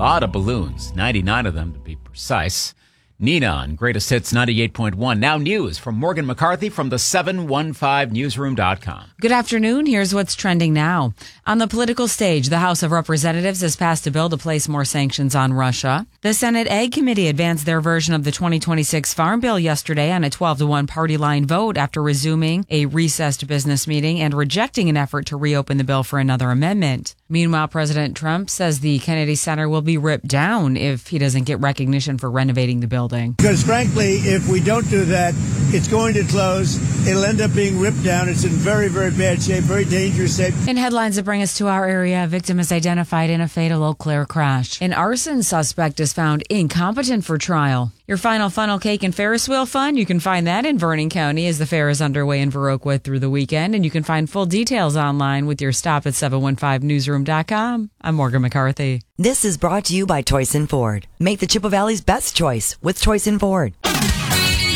lot of balloons, 99 of them to be precise. Nina on Greatest Hits 98.1. Now news from Morgan McCarthy from the 715newsroom.com. Good afternoon. Here's what's trending now. On the political stage, the House of Representatives has passed a bill to place more sanctions on Russia. The Senate Ag Committee advanced their version of the 2026 Farm Bill yesterday on a 12-1 party line vote after resuming a recessed business meeting and rejecting an effort to reopen the bill for another amendment. Meanwhile, President Trump says the Kennedy Center will be ripped down if he doesn't get recognition for renovating the building. Because frankly, if we don't do that, it's going to close. It'll end up being ripped down. It's in very, very bad shape, very dangerous shape. In headlines that bring us to our area, a victim is identified in a fatal Eau Claire crash. An arson suspect is found incompetent for trial. Your final funnel cake and Ferris wheel fun, you can find that in Vernon County as the fair is underway in Viroqua through the weekend. And you can find full details online with your stop at 715newsroom.com. I'm Morgan McCarthy. This is brought to you by Toyson Ford. Make the Chippewa Valley's best choice with Toyson Ford.